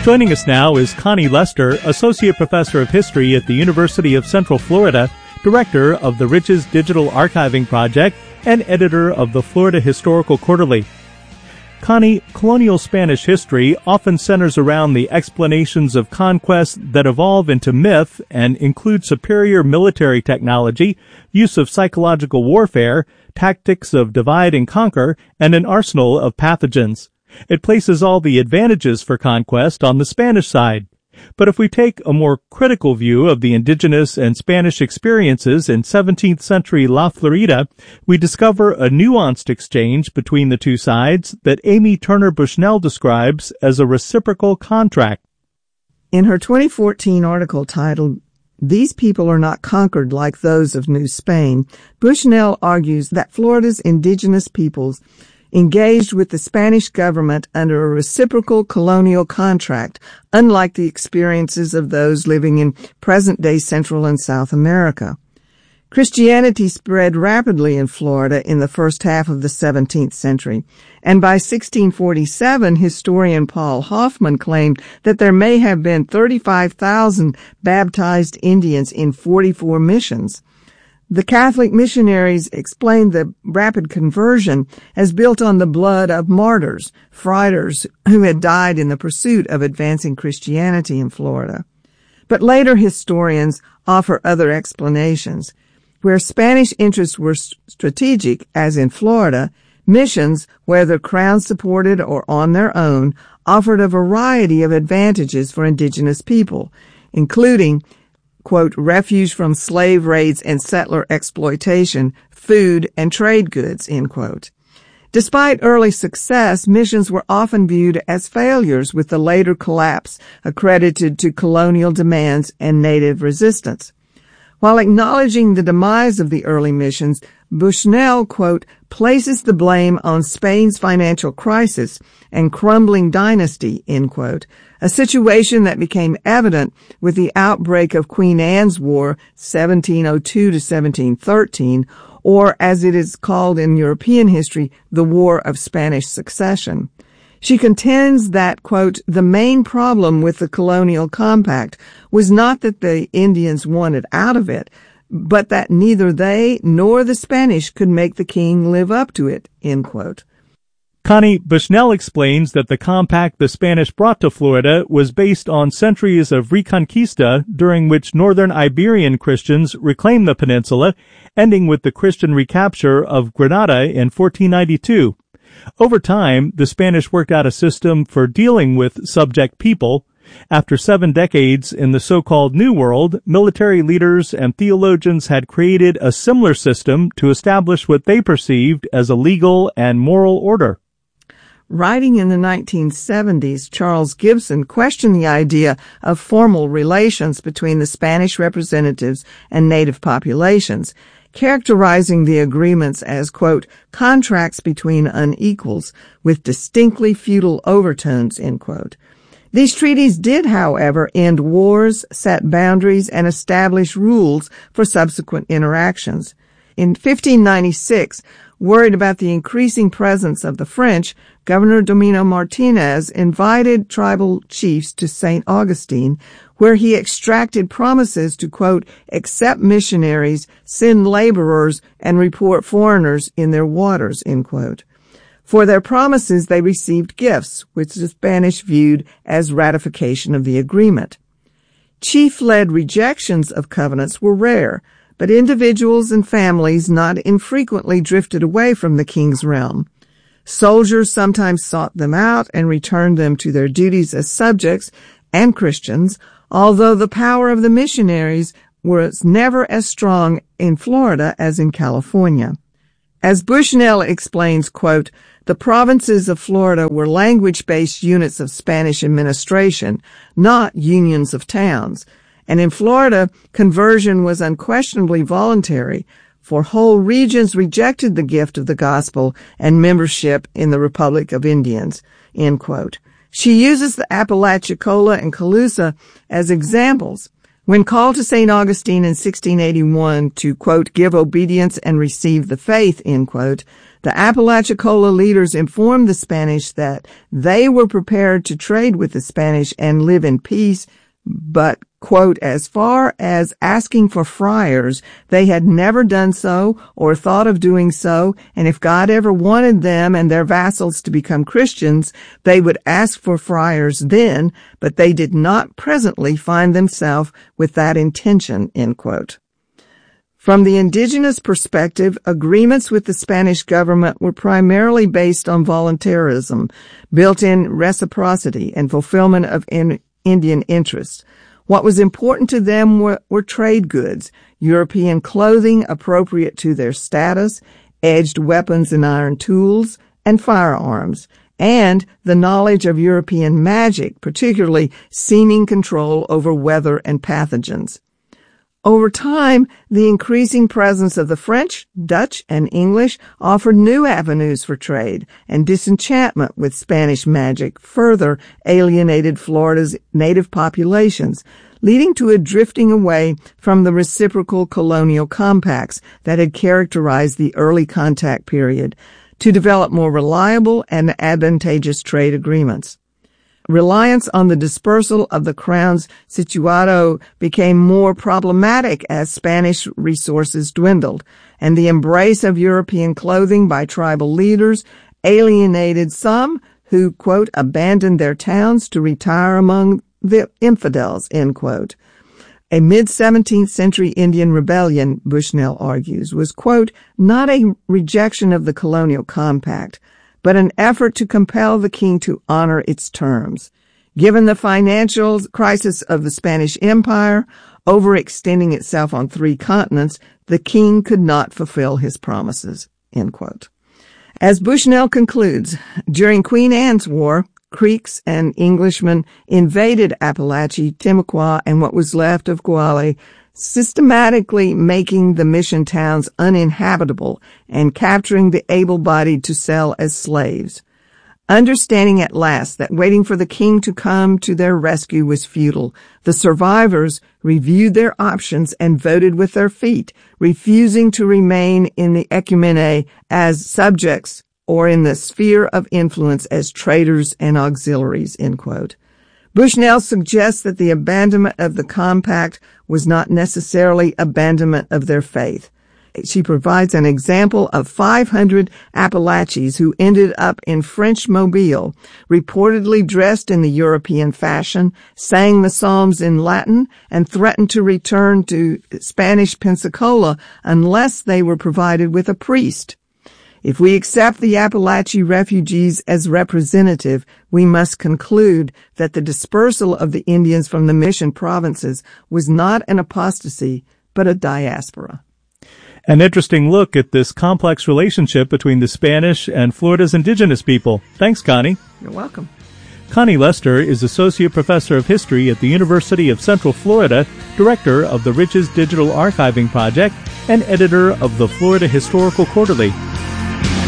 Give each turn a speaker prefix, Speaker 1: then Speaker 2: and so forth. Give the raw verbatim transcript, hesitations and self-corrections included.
Speaker 1: Joining us now is Connie Lester, Associate Professor of History at the University of Central Florida, Director of the Riches Digital Archiving Project, and editor of the Florida Historical Quarterly. Connie, colonial Spanish history often centers around the explanations of conquest that evolve into myth and include superior military technology, use of psychological warfare, tactics of divide and conquer, and an arsenal of pathogens. It places all the advantages for conquest on the Spanish side. But if we take a more critical view of the indigenous and Spanish experiences in seventeenth century La Florida, we discover a nuanced exchange between the two sides that Amy Turner Bushnell describes as a reciprocal contract.
Speaker 2: In her twenty fourteen article titled, "These People Are Not Conquered Like Those of New Spain," Bushnell argues that Florida's indigenous peoples engaged with the Spanish government under a reciprocal colonial contract, unlike the experiences of those living in present-day Central and South America. Christianity spread rapidly in Florida in the first half of the seventeenth century, and by sixteen forty-seven, historian Paul Hoffman claimed that there may have been thirty-five thousand baptized Indians in forty-four missions. The Catholic missionaries explained the rapid conversion as built on the blood of martyrs, friars who had died in the pursuit of advancing Christianity in Florida. But later historians offer other explanations. Where Spanish interests were strategic, as in Florida, missions, whether crown-supported or on their own, offered a variety of advantages for indigenous people, including quote, refuge from slave raids and settler exploitation, food, and trade goods, end quote. Despite early success, missions were often viewed as failures, with the later collapse accredited to colonial demands and native resistance. While acknowledging the demise of the early missions, Bushnell, quote, places the blame on Spain's financial crisis and crumbling dynasty, end quote, a situation that became evident with the outbreak of Queen Anne's War, seventeen oh two to seventeen thirteen, or as it is called in European history, the War of Spanish Succession. She contends that, quote, the main problem with the colonial compact was not that the Indians wanted out of it, but that neither they nor the Spanish could make the king live up to it, end quote.
Speaker 1: Connie, Bushnell explains that the compact the Spanish brought to Florida was based on centuries of reconquista during which northern Iberian Christians reclaimed the peninsula, ending with the Christian recapture of Granada in fourteen ninety-two. Over time, the Spanish worked out a system for dealing with subject people. After seven decades in the so-called New World, military leaders and theologians had created a similar system to establish what they perceived as a legal and moral order.
Speaker 2: Writing in the nineteen seventies, Charles Gibson questioned the idea of formal relations between the Spanish representatives and native populations, characterizing the agreements as, quote, contracts between unequals with distinctly feudal overtones, end quote. These treaties did, however, end wars, set boundaries, and establish rules for subsequent interactions. In fifteen ninety-six, worried about the increasing presence of the French, Governor Domino Martinez invited tribal chiefs to Saint Augustine, where he extracted promises to, quote, accept missionaries, send laborers, and report foreigners in their waters, end quote. For their promises, they received gifts, which the Spanish viewed as ratification of the agreement. Chief-led rejections of covenants were rare, but individuals and families not infrequently drifted away from the king's realm. Soldiers sometimes sought them out and returned them to their duties as subjects and Christians, although the power of the missionaries was never as strong in Florida as in California. As Bushnell explains, quote, the provinces of Florida were language-based units of Spanish administration, not unions of towns. And in Florida, conversion was unquestionably voluntary, for whole regions rejected the gift of the gospel and membership in the Republic of Indians, end quote. She uses the Apalachicola and Calusa as examples. When called to Saint Augustine in sixteen eighty-one to, quote, give obedience and receive the faith, end quote, The Apalachicola leaders informed the Spanish that they were prepared to trade with the Spanish and live in peace, but, quote, as far as asking for friars, they had never done so or thought of doing so, and if God ever wanted them and their vassals to become Christians, they would ask for friars then, but they did not presently find themselves with that intention, end quote. From the indigenous perspective, agreements with the Spanish government were primarily based on voluntarism, built-in reciprocity, and fulfillment of in, Indian interests. What was important to them were, were trade goods, European clothing appropriate to their status, edged weapons and iron tools, and firearms, and the knowledge of European magic, particularly seeming control over weather and pathogens. Over time, the increasing presence of the French, Dutch, and English offered new avenues for trade, and disenchantment with Spanish magic further alienated Florida's native populations, leading to a drifting away from the reciprocal colonial compacts that had characterized the early contact period to develop more reliable and advantageous trade agreements. Reliance on the dispersal of the crown's situado became more problematic as Spanish resources dwindled, and the embrace of European clothing by tribal leaders alienated some who, quote, abandoned their towns to retire among the infidels, end quote. A mid-seventeenth century Indian rebellion, Bushnell argues, was, quote, not a rejection of the colonial compact, but an effort to compel the king to honor its terms. Given the financial crisis of the Spanish Empire, overextending itself on three continents, the king could not fulfill his promises, end quote. As Bushnell concludes, during Queen Anne's War, Creeks and Englishmen invaded Appalachia, Timucua, and what was left of Guale, systematically making the mission towns uninhabitable and capturing the able-bodied to sell as slaves. Understanding at last that waiting for the king to come to their rescue was futile, the survivors reviewed their options and voted with their feet, refusing to remain in the ecumene as subjects or in the sphere of influence as traders and auxiliaries, end quote. Bushnell suggests that the abandonment of the compact was not necessarily abandonment of their faith. She provides an example of five hundred Appalachians who ended up in French Mobile, reportedly dressed in the European fashion, sang the Psalms in Latin, and threatened to return to Spanish Pensacola unless they were provided with a priest. If we accept the Appalachian refugees as representative, we must conclude that the dispersal of the Indians from the mission provinces was not an apostasy, but a diaspora.
Speaker 1: An interesting look at this complex relationship between the Spanish and Florida's indigenous people. Thanks, Connie.
Speaker 2: You're welcome.
Speaker 1: Connie Lester is Associate Professor of History at the University of Central Florida, Director of the Riches Digital Archiving Project, and Editor of the Florida Historical Quarterly.